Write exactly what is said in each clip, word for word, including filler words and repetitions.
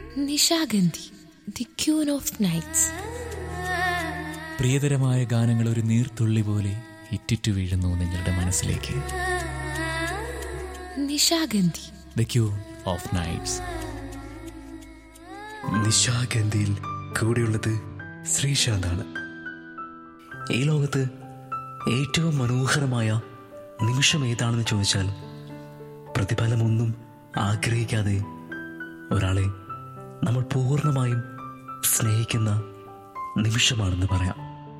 Nishagandhi, the queen of nights. പ്രിയതരമായ ഗാനങ്ങൾ ഒരു നീർത്തുള്ളി പോലെ ഇറ്റിറ്റു വീഴുന്നു നിങ്ങളുടെ മനസ്സിലേക്ക്. Nishagandhi, the queen of nights. നിശാഗന്ധിയിൽ കൂടെയുള്ളത് ശ്രീശാന്താണ്. ഈ ലോകത്ത് ഏറ്റവും മനോഹരമായ നിമിഷം ഏതാണെന്ന് ചോദിച്ചാൽ പ്രതിഫലമൊന്നും ആഗ്രഹിക്കാതെ ഒരാളെ നമ്മൾ പൂർണ്ണമായും സ്നേഹിക്കുന്ന നിമിഷമാണെന്ന് പറയാം.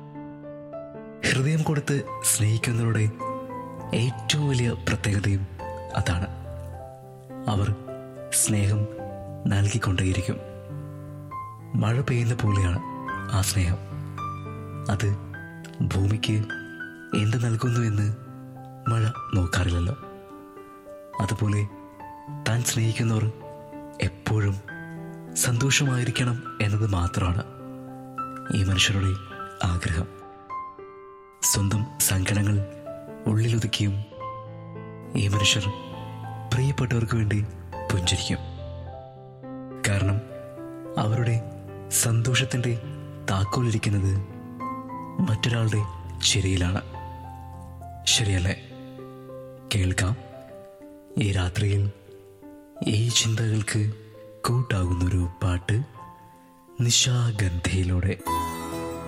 ഹൃദയം കൊടുത്ത് സ്നേഹിക്കുന്നവരുടെ ഏറ്റവും വലിയ പ്രത്യേകതയും അതാണ്. അവർ സ്നേഹം നൽകിക്കൊണ്ടേയിരിക്കും. മഴ പെയ്യുന്ന പോലെയാണ് ആ സ്നേഹം. അത് ഭൂമിക്ക് എന്ത് നൽകുന്നു എന്ന് മഴ നോക്കാറില്ലല്ലോ. അതുപോലെ താൻ സ്നേഹിക്കുന്നവർ എപ്പോഴും സന്തോഷമായിരിക്കണം എന്നത് മാത്രമാണ് ഈ മനുഷ്യരുടെ ആഗ്രഹം. സ്വന്തം സങ്കടങ്ങൾ ഉള്ളിലൊതുക്കിയും ഈ മനുഷ്യർ പ്രിയപ്പെട്ടവർക്ക് വേണ്ടി പുഞ്ചിരിക്കും. കാരണം അവരുടെ സന്തോഷത്തിൻ്റെ താക്കോലിരിക്കുന്നത് മറ്റൊരാളുടെ ചിരിയിലാണ്. ശരിയല്ലേ? കേൾക്കാം ഈ രാത്രിയിൽ ഈ ചിന്തകൾക്ക് കൂട്ടാകുന്നൊരു പാട്ട് നിശാഗന്ധിയിലൂടെ.